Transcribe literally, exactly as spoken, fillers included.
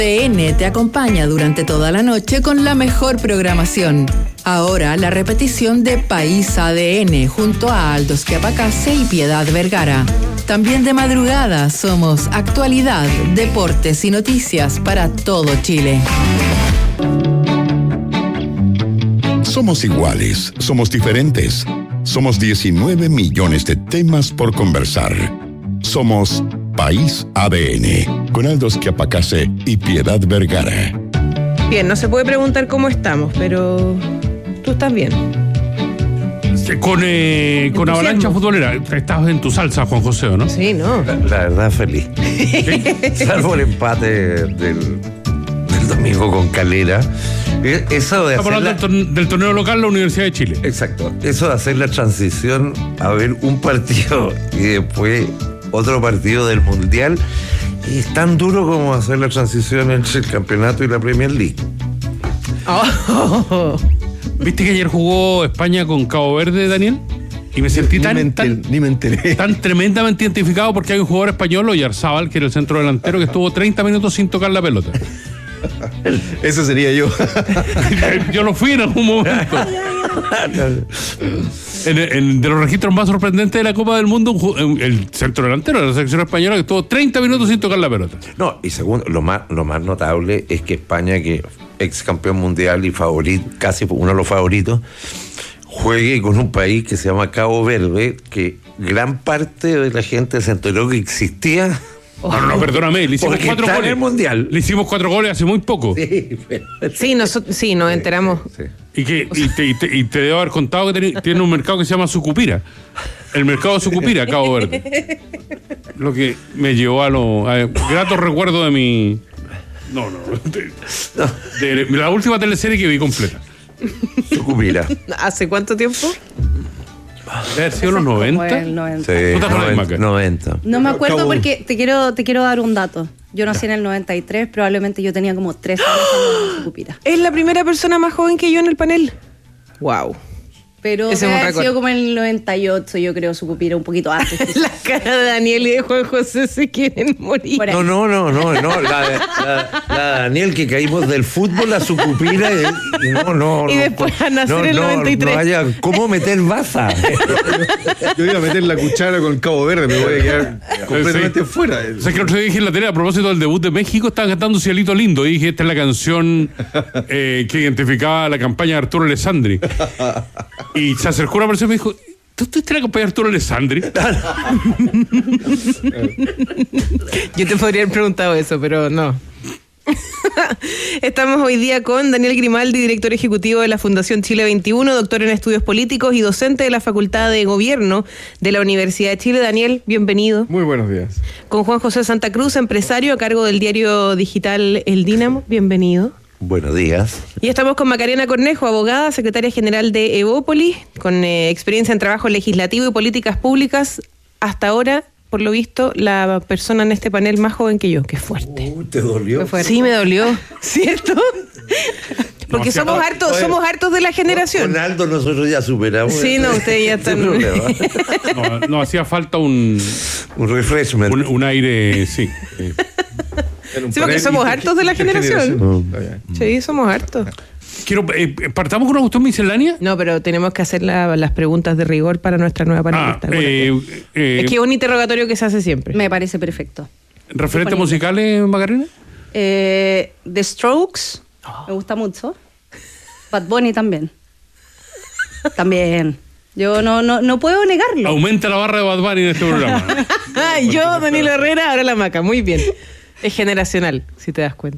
A D N te acompaña durante toda la noche con la mejor programación. Ahora la repetición de País A D N junto a Aldos Quiapacase y Piedad Vergara. También de madrugada somos actualidad, deportes y noticias para todo Chile. Somos iguales, somos diferentes. Somos diecinueve millones de temas por conversar. Somos País A D N, con Aldos Quiapacase y Piedad Vergara. Bien, no se puede preguntar cómo estamos, pero tú estás bien. Con, eh, con Avalancha Futbolera. Estás en tu salsa, Juan José, ¿o no? Sí, ¿no? La, la verdad, feliz. Salvo el empate del, del domingo con Calera. Eso de Estamos hablando la... del torneo local, la Universidad de Chile. Exacto. Eso de hacer la transición a ver un partido y después otro partido del Mundial es tan duro como hacer la transición entre el campeonato y la Premier League. Oh. ¿Viste que ayer jugó España con Cabo Verde, Daniel? Y me sentí ni tan, me enteré, tan, ni me enteré. tan tremendamente identificado porque hay un jugador español, Oyarzábal, que era el centro delantero, que estuvo treinta minutos sin tocar la pelota. Eso sería yo. Yo lo fui en algún momento. En, en, de los registros más sorprendentes de la Copa del Mundo, el centro delantero de la selección española que estuvo treinta minutos sin tocar la pelota. No, y segundo, lo más, lo más notable es que España, que ex campeón mundial y favorito, casi uno de los favoritos, juegue con un país que se llama Cabo Verde, que gran parte de la gente se enteró que existía. No, no, no, perdóname, le hicimos cuatro goles. En el mundial. Le hicimos cuatro goles hace muy poco. Sí, pero... sí, nosotros, sí, nos enteramos. Sí, sí. Y que y te, y, te, y te debo haber contado que tiene, tiene un mercado que se llama Sucupira. El mercado de Sucupira, Cabo Verde. Lo que me llevó a los gratos recuerdos de mi. No, no. De, de, de la última teleserie que vi completa. Sucupira. ¿Hace cuánto tiempo? ¿Debe haber sido los noventa? El noventa. Sí, ¿No te acuerdas, Maca? noventa. No me acuerdo Cabo- porque te quiero, te quiero dar un dato. Yo nací en el noventa y tres, probablemente yo tenía como tres años cuando me Sucupira. Es la primera persona más joven que yo en el panel. Wow. Pero Ese es un debe haber récord. sido como en el noventa y ocho, yo creo, Sucupira, un poquito antes. La cara de Daniel y de Juan José se quieren morir. Por ahí. No, no, no, no, no. La, la, la Daniel que caímos del fútbol a Sucupira y, y no, no. Y no, después a nacer no, en el no, noventa y tres. No haya cómo meter baza. Yo iba a meter la cuchara con Cabo Verde, me voy a quedar completamente Sí. fuera. O sea, que el otro día dije en la tele, a propósito del debut de México, estaban cantando Cielito Lindo. Y dije, esta es la canción eh, que identificaba la campaña de Arturo Alessandri. Y se acercó una persona y me dijo, ¿tú estuviste en la campaña de Arturo Alessandri? Yo te podría haber preguntado eso, pero no. Estamos hoy día con Daniel Grimaldi, director ejecutivo de la Fundación Chile veintiuno, doctor en estudios políticos y docente de la Facultad de Gobierno de la Universidad de Chile. Daniel, bienvenido. Muy buenos días. Con Juan José Santa Cruz, empresario a cargo del diario digital El Dínamo. Bienvenido. Buenos días. Y estamos con Macarena Cornejo, abogada, secretaria general de Evópolis, con eh, experiencia en trabajo legislativo y políticas públicas. Hasta ahora, por lo visto, la persona en este panel más joven que yo. Qué fuerte. Uy, ¿te dolió? Qué fuerte. Sí, me dolió, ¿cierto? Porque No, somos sí, hartos, oye, somos hartos de la generación. Con Aldo nosotros ya superamos. Sí, no, ustedes ya ese están- problema. No, no, hacía falta un, Un refreshment. un, un aire, sí. sí. Sí, porque somos hartos de la generación. Sí, somos hartos. Quiero, eh, ¿partamos con una cuestión miscelánea? No, pero tenemos que hacer la- las preguntas de rigor para nuestra nueva Ah, panelista. eh, eh, es que es un interrogatorio que se hace siempre. Me parece perfecto. ¿referentes disponible. musicales, Macarena? Eh, The Strokes, me gusta mucho. Bad Bunny también. También. Yo no, no, no puedo negarlo. Aumenta la barra de Bad Bunny en este programa. Yo, Daniel Herrera, ahora la Maca. Muy bien. Es generacional, si te das cuenta.